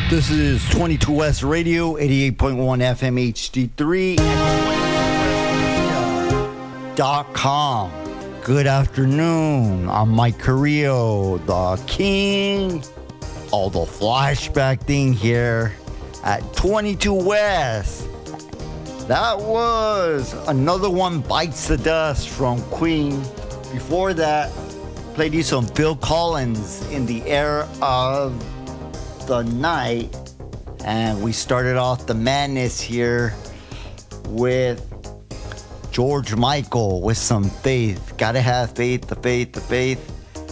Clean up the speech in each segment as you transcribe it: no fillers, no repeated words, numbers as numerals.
This is 22 West Radio, 88.1 FM HD3, and .com. Good afternoon. I'm Mike Carrillo, the king of the flashback thing here at 22 West. That was Another One Bites the Dust from Queen. Before that, played you some Phil Collins, In the Air of the Night. And we started off the madness here with George Michael with some Faith. Gotta have faith, the faith, the faith.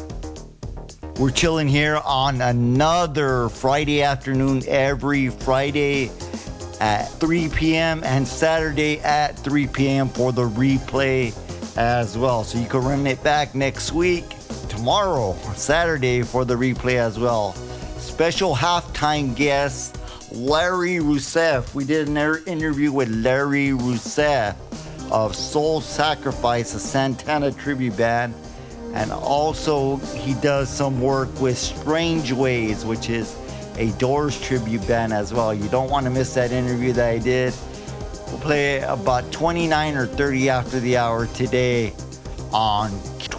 We're chilling here on another Friday afternoon, every Friday at 3 p.m. and Saturday at 3 p.m. for the replay as well. So you can run it back next week, tomorrow, Saturday, for the replay as well. Special halftime guest, Larry Rousseff. We did an interview with Larry Rousseff of Soul Sacrifice, a Santana tribute band. And also he does some work with Strange Ways, which is a Doors tribute band as well. You don't want to miss that interview that I did. We'll play about 29 or 30 after the hour today on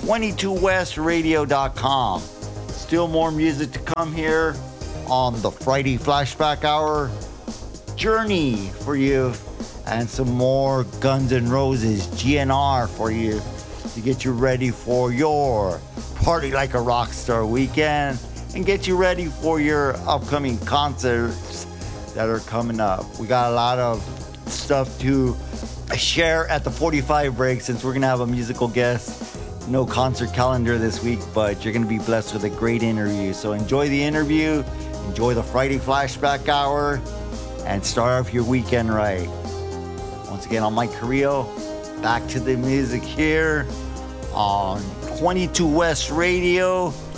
22westradio.com. Still more music to come here on the Friday Flashback Hour journey for you, and some more Guns N' Roses GNR for you to get you ready for your Party Like a Rockstar weekend and get you ready for your upcoming concerts that are coming up. We got a lot of stuff to share at the 45 break since we're going to have a musical guest. No concert calendar this week, but you're going to be blessed with a great interview. So enjoy the interview, enjoy the Friday Flashback Hour, and start off your weekend right. Once again, I'm Mike Carrillo. Back to the music here on 22 West Radio,